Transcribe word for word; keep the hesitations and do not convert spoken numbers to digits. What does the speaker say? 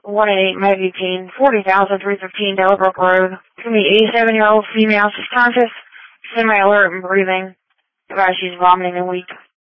one eight Mebuteen, forty thousand three fifteen Delbrook Road. It's going to be eighty-seven-year-old female. She's conscious, semi-alert and breathing. She's vomiting and weak.